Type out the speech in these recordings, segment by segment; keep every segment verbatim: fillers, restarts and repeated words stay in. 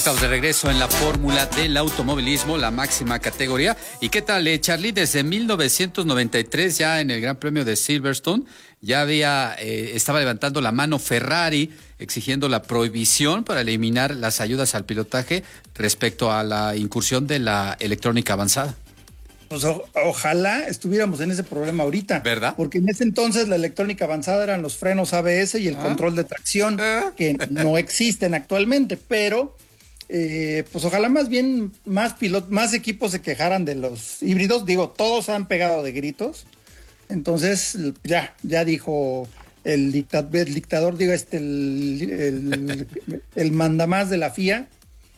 Estamos de regreso en la fórmula del automovilismo, la máxima categoría. ¿Y qué tal, eh, Charlie? Desde mil novecientos noventa y tres, ya en el Gran Premio de Silverstone, ya había, eh, estaba levantando la mano Ferrari, exigiendo la prohibición para eliminar las ayudas al pilotaje respecto a la incursión de la electrónica avanzada. Pues o, ojalá estuviéramos en ese problema ahorita. ¿Verdad? Porque en ese entonces la electrónica avanzada eran los frenos A B S y el ¿Ah? control de tracción, ¿Ah? que no existen actualmente, pero eh, pues ojalá más bien más pilot, más equipos se quejaran de los híbridos. Digo, todos han pegado de gritos. Entonces, ya, ya dijo el, dicta, el dictador, digo, este, el, el, el mandamás de la F I A,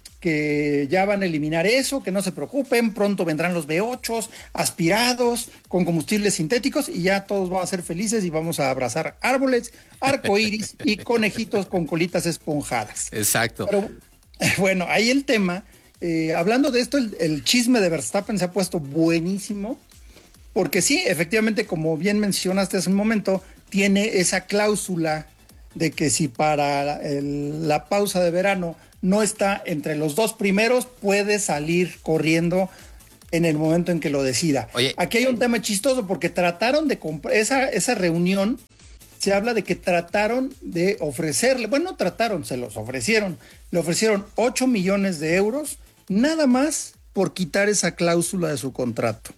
que ya van a eliminar eso, que no se preocupen, pronto vendrán los V ocho aspirados con combustibles sintéticos y ya todos van a ser felices y vamos a abrazar árboles, arcoíris y conejitos con colitas esponjadas. Exacto. Pero bueno, ahí el tema, eh, hablando de esto, el, el chisme de Verstappen se ha puesto buenísimo, porque sí, efectivamente, como bien mencionaste hace un momento, tiene esa cláusula de que si para el, la pausa de verano no está entre los dos primeros, puede salir corriendo en el momento en que lo decida. Oye, aquí hay un tema chistoso porque trataron de comprar, esa, esa reunión, se habla de que trataron de ofrecerle, bueno, no trataron, se los ofrecieron, le ofrecieron ocho millones de euros, nada más por quitar esa cláusula de su contrato.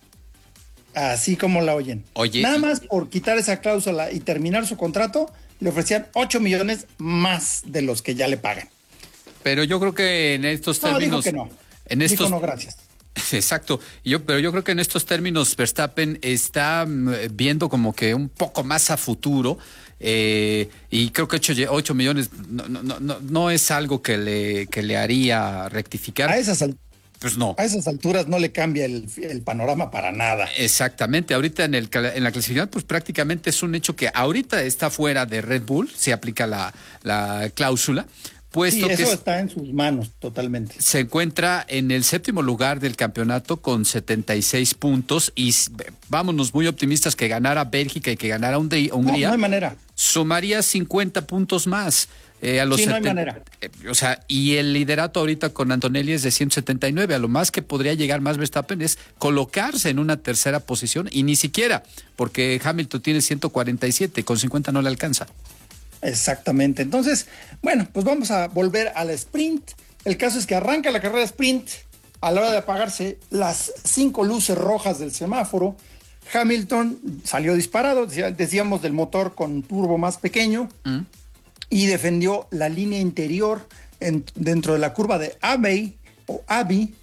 Así como la oyen. Oye, nada más por quitar esa cláusula y terminar su contrato, le ofrecían ocho millones más de los que ya le pagan. Pero yo creo que en estos términos... No, dijo que no. En estos, dijo no, gracias. Exacto. Yo, pero yo creo que en estos términos Verstappen está viendo como que un poco más a futuro eh, y creo que ocho millones no, no, no, no es algo que le, que le haría rectificar. A esas alturas. Pues no. A esas alturas no le cambia el, el panorama para nada. Exactamente. Ahorita en, el, en la clasificación, pues prácticamente es un hecho que ahorita está fuera de Red Bull, se aplica la, la cláusula. Puesto sí, eso que está en sus manos totalmente. Se encuentra en el séptimo lugar del campeonato con setenta y seis puntos y vámonos muy optimistas que ganara Bélgica y que ganara Hungría. No, no hay manera. Sumaría cincuenta puntos más. Eh, a los sí, setenta, no hay manera. Eh, o sea, y el liderato ahorita con Antonelli es de ciento setenta y nueve. A lo más que podría llegar más Verstappen es colocarse en una tercera posición y ni siquiera, porque Hamilton tiene ciento cuarenta y siete, con cincuenta no le alcanza. Exactamente. Entonces, bueno, pues vamos a volver al sprint. El caso es que arranca la carrera sprint a la hora de apagarse las cinco luces rojas del semáforo. Hamilton salió disparado, decíamos del motor con turbo más pequeño, mm. y defendió la línea interior en, dentro de la curva de Abbey o Abbey.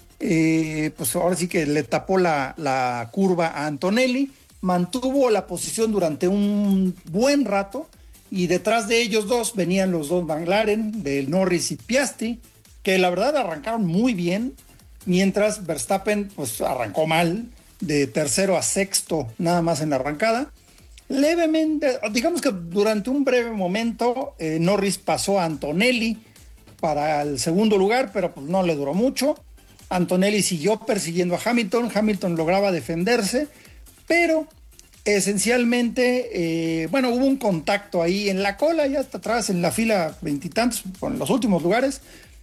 Eh, pues ahora sí que le tapó la, la curva a Antonelli, mantuvo la posición durante un buen rato. Y detrás de ellos dos venían los dos McLaren, de Norris y Piastri, que la verdad arrancaron muy bien, mientras Verstappen pues arrancó mal, de tercero a sexto nada más en la arrancada. Levemente, digamos que durante un breve momento, eh, Norris pasó a Antonelli para el segundo lugar, pero pues no le duró mucho. Antonelli siguió persiguiendo a Hamilton, Hamilton lograba defenderse, pero... Esencialmente, eh, bueno, hubo un contacto ahí en la cola, ya hasta atrás, en la fila veintitantos, en los últimos lugares.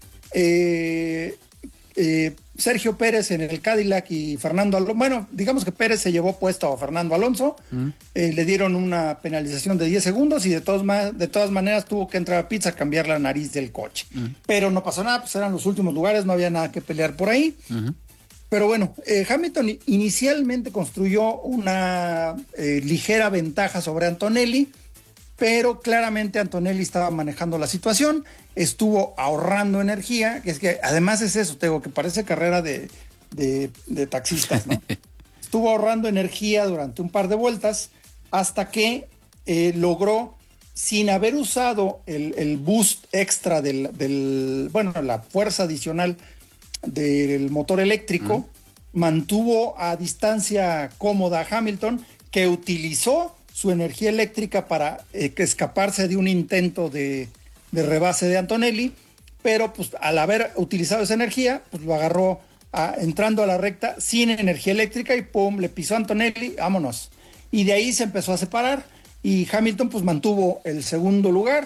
Eh, eh, Sergio Pérez en el Cadillac y Fernando Alonso, bueno, digamos que Pérez se llevó puesto a Fernando Alonso, uh-huh. eh, le dieron una penalización de diez segundos y de, todos ma- de todas maneras tuvo que entrar a pits a cambiar la nariz del coche. Uh-huh. Pero no pasó nada, pues eran los últimos lugares, no había nada que pelear por ahí. Uh-huh. Pero bueno, eh, Hamilton inicialmente construyó una eh, ligera ventaja sobre Antonelli, pero claramente Antonelli estaba manejando la situación, estuvo ahorrando energía, que es que además es eso, te digo, que parece carrera de, de, de taxistas, ¿no? Estuvo ahorrando energía durante un par de vueltas hasta que eh, logró, sin haber usado el, el boost extra del, del, bueno, la fuerza adicional del motor eléctrico, uh-huh. mantuvo a distancia cómoda a Hamilton, que utilizó su energía eléctrica para eh, escaparse de un intento de, de rebase de Antonelli, pero pues al haber utilizado esa energía, pues lo agarró a, entrando a la recta sin energía eléctrica y pum, le pisó a Antonelli, vámonos. Y de ahí se empezó a separar y Hamilton pues mantuvo el segundo lugar.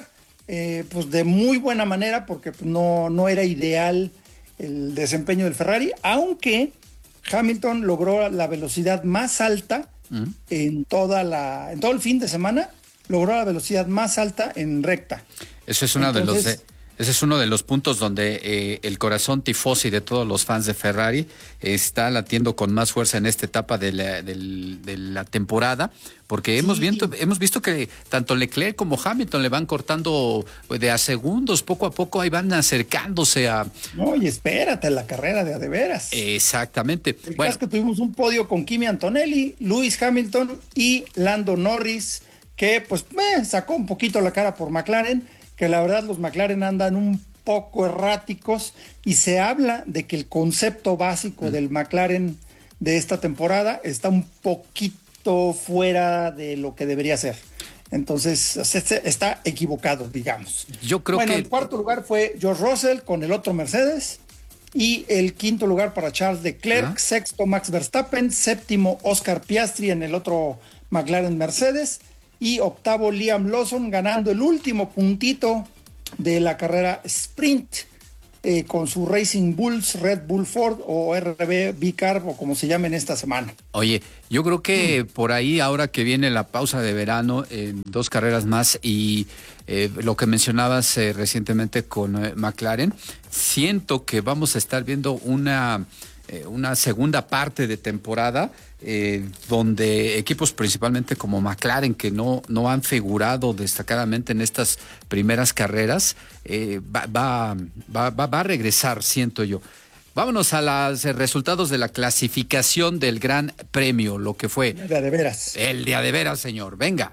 eh, pues de muy buena manera, porque no, no era ideal el desempeño del Ferrari, aunque Hamilton logró la velocidad más alta uh-huh. en, toda la, en todo el fin de semana, logró la velocidad más alta en recta. Eso es uno Entonces, de los... De... Ese es uno de los puntos donde eh, el corazón tifosi de todos los fans de Ferrari está latiendo con más fuerza en esta etapa de la, de, de la temporada, porque sí. hemos, visto, hemos visto que tanto Leclerc como Hamilton le van cortando de a segundos, poco a poco ahí van acercándose a... No, y espérate, la carrera de a de veras. Exactamente. El bueno. caso es que tuvimos un podio con Kimi Antonelli, Lewis Hamilton y Lando Norris, que pues eh, sacó un poquito la cara por McLaren, que la verdad los McLaren andan un poco erráticos y se habla de que el concepto básico mm. del McLaren de esta temporada está un poquito fuera de lo que debería ser. Entonces está equivocado, digamos. Yo creo bueno, que... el cuarto lugar fue George Russell con el otro Mercedes y el quinto lugar para Charles Leclerc, ¿Ah? sexto Max Verstappen, séptimo Oscar Piastri en el otro McLaren Mercedes, y octavo Liam Lawson ganando el último puntito de la carrera sprint eh, con su Racing Bulls, Red Bull Ford o R B B-Carb o como se llamen esta semana. Oye, yo creo que mm. por ahí ahora que viene la pausa de verano, eh, dos carreras más y eh, lo que mencionabas eh, recientemente con eh, McLaren, siento que vamos a estar viendo una... una segunda parte de temporada eh, donde equipos principalmente como McLaren que no, no han figurado destacadamente en estas primeras carreras eh, va, va, va, va a regresar, siento yo. Vámonos a los resultados de la clasificación del Gran Premio, lo que fue el de a de veras. El de a de veras, señor, venga.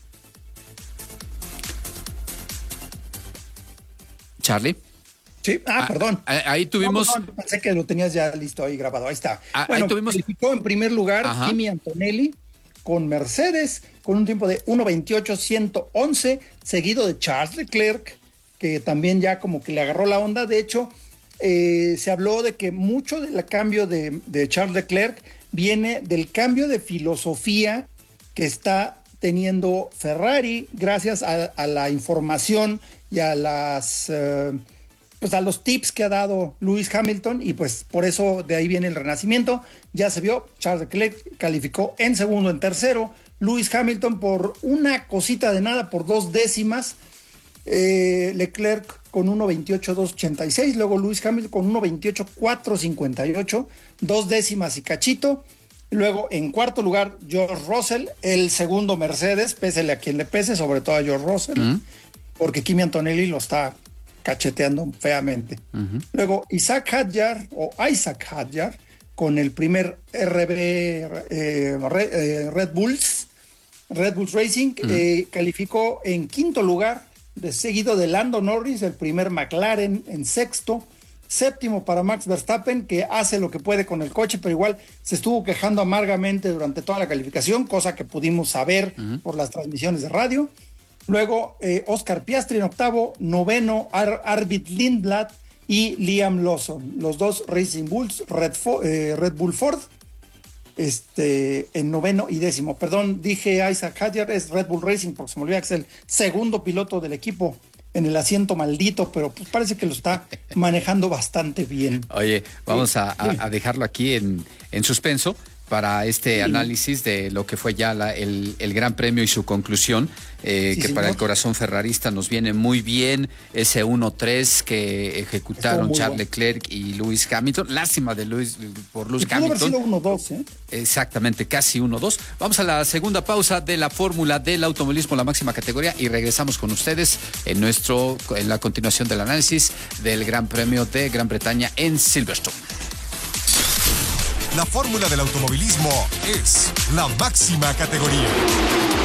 Charlie. Sí, ah, ah, perdón. Ahí tuvimos... No, no, pensé que lo tenías ya listo ahí grabado, ahí está. Ah, bueno, ahí tuvimos... calificó en primer lugar Ajá. Kimi Antonelli con Mercedes, con un tiempo de uno veintiocho ciento once, seguido de Charles Leclerc, que también ya como que le agarró la onda. De hecho, eh, se habló de que mucho del cambio de, de Charles Leclerc viene del cambio de filosofía que está teniendo Ferrari gracias a, a la información y a las... Uh, pues a los tips que ha dado Lewis Hamilton y pues por eso de ahí viene el renacimiento. Ya se vio, Charles Leclerc calificó en segundo, en tercero, Lewis Hamilton por una cosita de nada, por dos décimas, eh, Leclerc con uno veintiocho dos ochenta y seis, luego Lewis Hamilton con uno veintiocho cuatro cincuenta y ocho, dos décimas y cachito. Luego en cuarto lugar George Russell, el segundo Mercedes, pésele a quien le pese, sobre todo a George Russell, uh-huh. porque Kimi Antonelli lo está cacheteando feamente. Uh-huh. Luego Isaac Hadjar o Isaac Hadjar con el primer R B eh, Red, eh, Red Bulls, Red Bulls Racing, uh-huh. eh, calificó en quinto lugar, de seguido de Lando Norris, el primer McLaren en sexto, séptimo para Max Verstappen, que hace lo que puede con el coche, pero igual se estuvo quejando amargamente durante toda la calificación, cosa que pudimos saber uh-huh. por las transmisiones de radio. Luego eh, Oscar Piastri en octavo, noveno Ar- Arvid Lindblad y Liam Lawson, los dos Racing Bulls, Red, Fo- eh, Red Bull Ford, este, en noveno y décimo. Perdón, dije Isaac Hadjar, es Red Bull Racing porque se me olvidó que es el segundo piloto del equipo en el asiento maldito, pero pues parece que lo está manejando bastante bien. Oye, vamos a, a, a dejarlo aquí en, en suspenso para este sí. análisis de lo que fue ya la, el, el Gran Premio y su conclusión, eh, sí, que para el corazón ferrarista nos viene muy bien ese uno tres que ejecutaron Charles bueno. Leclerc y Lewis Hamilton. Lástima de Lewis, por Lewis pudo Hamilton. Haber sido uno dos, ¿eh? Exactamente, casi uno dos. Vamos a la segunda pausa de la fórmula del automovilismo, la máxima categoría, y regresamos con ustedes en nuestro en la continuación del análisis del Gran Premio de Gran Bretaña en Silverstone. La fórmula del automovilismo es la máxima categoría.